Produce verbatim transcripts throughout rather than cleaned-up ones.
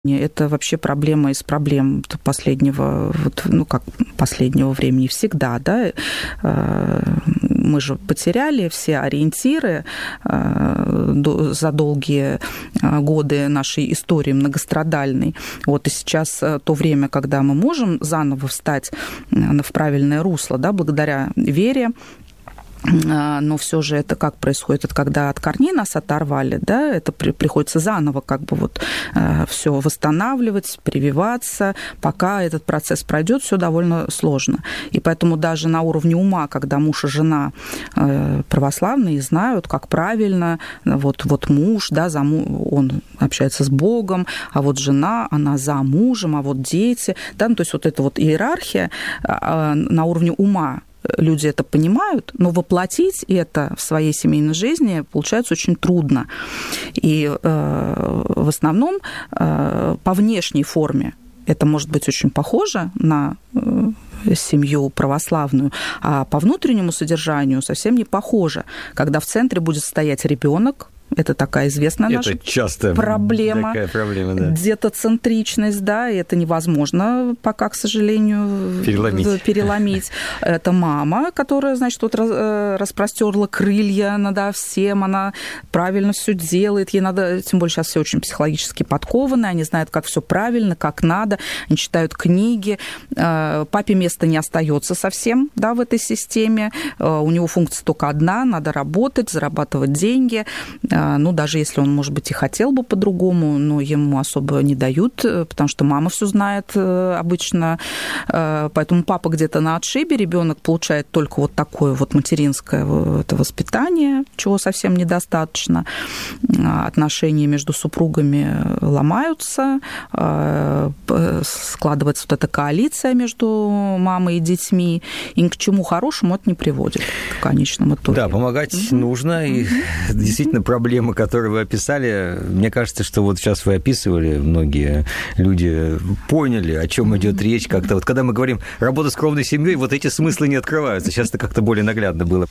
Это вообще проблема из проблем последнего, вот, ну как последнего времени всегда, да. Мы же потеряли все ориентиры за долгие годы нашей истории многострадальной. Вот и сейчас то время, когда мы можем заново встать в правильное русло, да, благодаря вере. Но все же это как происходит? Это когда от корней нас оторвали, да, это при, приходится заново как бы вот э, все восстанавливать, прививаться, пока этот процесс пройдет, все довольно сложно. И поэтому даже на уровне ума, когда муж и жена э, православные знают, как правильно, вот, вот муж, да, за, он общается с Богом, а вот жена, она за мужем, а вот дети, да, ну, то есть вот эта вот иерархия э, на уровне ума, люди это понимают, но воплотить это в своей семейной жизни получается очень трудно. И э, в основном э, по внешней форме это может быть очень похоже на э, семью православную, а по внутреннему содержанию совсем не похоже, когда в центре будет стоять ребенок. Это такая известная это наша часто проблема. Такая проблема, да. Детоцентричность, да, и это невозможно пока, к сожалению, переломить. переломить. Это мама, которая, значит, вот распростерла крылья над всем, она правильно все делает, ей надо, тем более сейчас все очень психологически подкованы, они знают, как все правильно, как надо, они читают книги, папе места не остается совсем, да, в этой системе, у него функция только одна, надо работать, зарабатывать деньги. Ну, даже если он, может быть, и хотел бы по-другому, но ему особо не дают, потому что мама все знает обычно. Поэтому папа где-то на отшибе, ребенок получает только вот такое вот материнское это воспитание, чего совсем недостаточно. Отношения между супругами ломаются, складывается вот эта коалиция между мамой и детьми, и ни к чему хорошему это не приводит в конечном итоге. Да, помогать mm-hmm. нужно, и mm-hmm. действительно проблема, которые вы описали, мне кажется, что вот сейчас вы описывали, многие люди поняли, о чем идет речь. Как-то вот когда мы говорим «работа с кровной семьей», вот эти смыслы не открываются. Сейчас это как-то более наглядно было.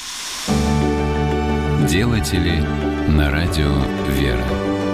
Делатели на радио «Вера».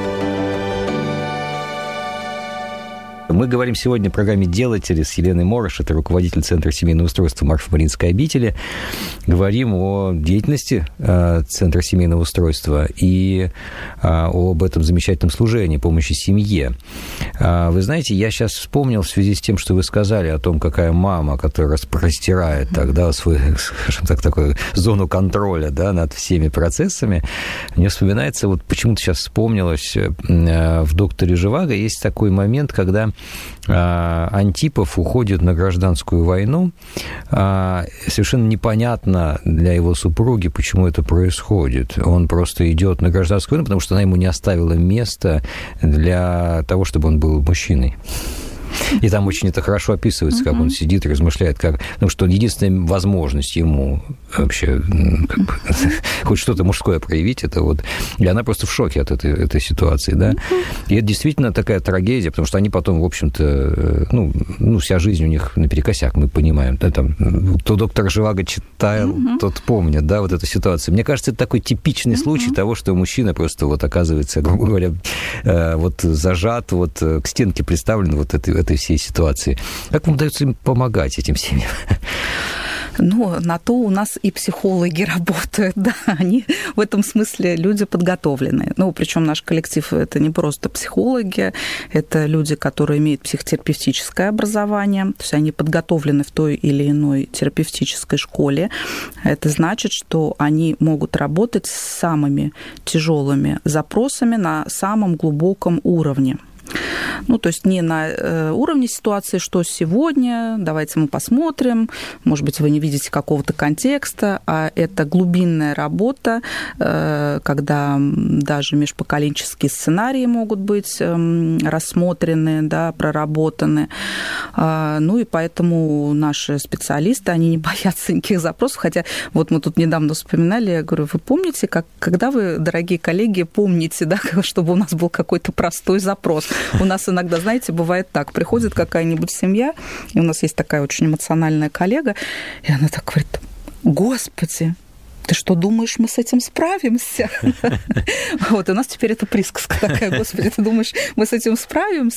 Мы говорим сегодня в программе «Делатели» с Еленой Морош, это руководитель Центра семейного устройства Марфа-Мариинской обители. Говорим о деятельности Центра семейного устройства и об этом замечательном служении, помощи семье. Вы знаете, я сейчас вспомнил в связи с тем, что вы сказали о том, какая мама, которая простирает тогда свою, скажем так, такую зону контроля, да, над всеми процессами. Мне вспоминается, вот почему-то сейчас вспомнилось, в «Докторе Живаго» есть такой момент, когда Антипов уходит на гражданскую войну. Совершенно непонятно для его супруги, почему это происходит. Он просто идет на гражданскую войну, потому что она ему не оставила места для того, чтобы он был мужчиной. И там очень это хорошо описывается, как uh-huh. он сидит и размышляет, как, потому что единственная возможность ему вообще как бы, хоть что-то мужское проявить, это вот... И она просто в шоке от этой, этой ситуации, да. Uh-huh. И это действительно такая трагедия, потому что они потом, в общем-то, ну, ну вся жизнь у них наперекосяк, мы понимаем. Да, там, кто «Доктора Живаго» читал, uh-huh. тот помнит, да, вот эту ситуацию. Мне кажется, это такой типичный uh-huh. случай того, что мужчина просто вот оказывается, грубо говоря, вот зажат, вот к стенке приставлен вот этой этой всей ситуации. Как вам удается им помогать этим семьям? Ну, на то у нас и психологи работают, да, они в этом смысле люди подготовленные. Ну, причем наш коллектив – это не просто психологи, это люди, которые имеют психотерапевтическое образование, то есть они подготовлены в той или иной терапевтической школе. Это значит, что они могут работать с самыми тяжелыми запросами на самом глубоком уровне. Ну, то есть не на уровне ситуации, что сегодня, давайте мы посмотрим, может быть, вы не видите какого-то контекста, а это глубинная работа, когда даже межпоколенческие сценарии могут быть рассмотрены, да, проработаны. Ну, и поэтому наши специалисты, они не боятся никаких запросов, хотя вот мы тут недавно вспоминали, я говорю, вы помните, как, когда вы, дорогие коллеги, помните, да, чтобы у нас был какой-то простой запрос? У нас иногда, знаете, бывает так, приходит какая-нибудь семья, и у нас есть такая очень эмоциональная коллега, и она так говорит: «Господи, ты что, думаешь, мы с этим справимся? Вот, у нас теперь это присказка такая, господи, ты думаешь, мы с этим справимся?